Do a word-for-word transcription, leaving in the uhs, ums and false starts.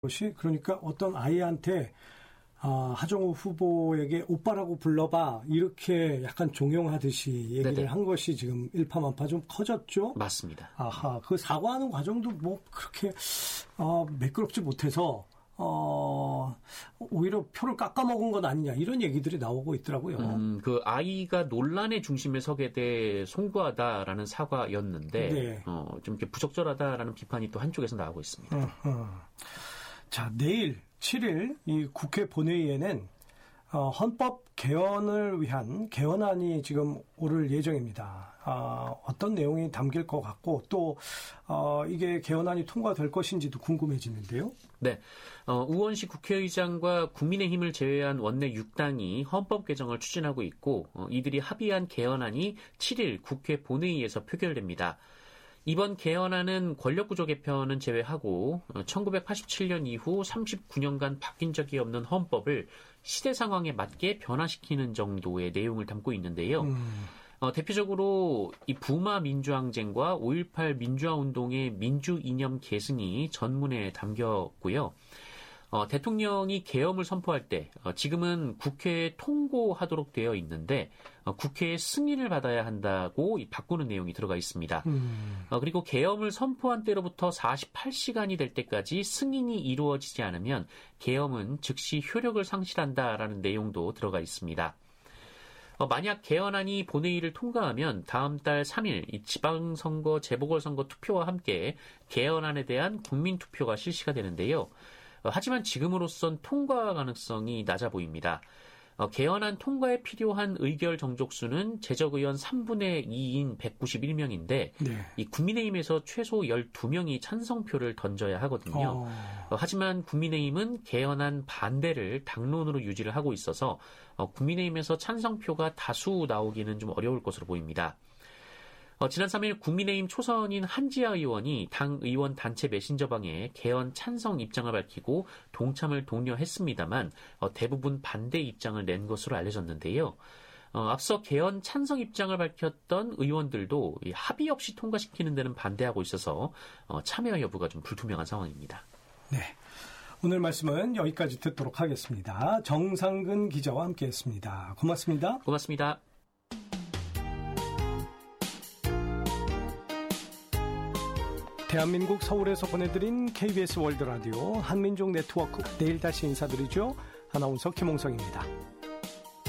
것이 그러니까 어떤 아이한테 아, 하정우 후보에게 오빠라고 불러봐 이렇게 약간 종용하듯이 얘기를 네네. 한 것이 지금 일파만파 좀 커졌죠? 맞습니다. 아하, 그 사과하는 과정도 뭐 그렇게 어, 매끄럽지 못해서 어, 오히려 표를 깎아먹은 것 아니냐 이런 얘기들이 나오고 있더라고요. 음, 그 아이가 논란의 중심에 서게 돼 송구하다라는 사과였는데 네. 어, 좀 이렇게 부적절하다라는 비판이 또 한쪽에서 나오고 있습니다. 음, 음. 자, 내일 칠 일 이 국회 본회의에는 어, 헌법 개헌을 위한 개헌안이 지금 오를 예정입니다. 어, 어떤 내용이 담길 것 같고 또 어, 이게 개헌안이 통과될 것인지도 궁금해지는데요. 네, 어, 우원식 국회의장과 국민의힘을 제외한 원내 육 당이 헌법 개정을 추진하고 있고 어, 이들이 합의한 개헌안이 칠 일 국회 본회의에서 표결됩니다. 이번 개헌안은 권력구조 개편은 제외하고 천구백팔십칠 년 이후 삼십구 년간 바뀐 적이 없는 헌법을 시대 상황에 맞게 변화시키는 정도의 내용을 담고 있는데요. 음. 어, 대표적으로 이 부마 민주항쟁과 오일팔 민주화운동의 민주 이념 계승이 전문에 담겼고요. 어, 대통령이 계엄을 선포할 때 어, 지금은 국회에 통고하도록 되어 있는데 어, 국회의 승인을 받아야 한다고 이 바꾸는 내용이 들어가 있습니다. 음. 어, 그리고 계엄을 선포한 때로부터 사십팔 시간이 될 때까지 승인이 이루어지지 않으면 계엄은 즉시 효력을 상실한다라는 내용도 들어가 있습니다. 어, 만약 개헌안이 본회의를 통과하면 다음 달 삼 일 이 지방선거, 재보궐선거 투표와 함께 개헌안에 대한 국민투표가 실시가 되는데요. 어, 하지만 지금으로선 통과 가능성이 낮아 보입니다. 어, 개헌안 통과에 필요한 의결 정족수는 재적의원 삼분의 이인 백구십일 명인데 네. 이 국민의힘에서 최소 열두 명이 찬성표를 던져야 하거든요. 어. 어, 하지만 국민의힘은 개헌안 반대를 당론으로 유지를 하고 있어서 어, 국민의힘에서 찬성표가 다수 나오기는 좀 어려울 것으로 보입니다. 어, 지난 삼 일 국민의힘 초선인 한지아 의원이 당 의원 단체 메신저방에 개헌 찬성 입장을 밝히고 동참을 독려했습니다만 어, 대부분 반대 입장을 낸 것으로 알려졌는데요. 어, 앞서 개헌 찬성 입장을 밝혔던 의원들도 이 합의 없이 통과시키는 데는 반대하고 있어서 어, 참여 여부가 좀 불투명한 상황입니다. 네, 오늘 말씀은 여기까지 듣도록 하겠습니다. 정상근 기자와 함께했습니다. 고맙습니다. 고맙습니다. 대한민국 서울에서 보내드린 케이비에스 월드라디오 한민족 네트워크 내일 다시 인사드리죠. 아나운서 김홍성입니다.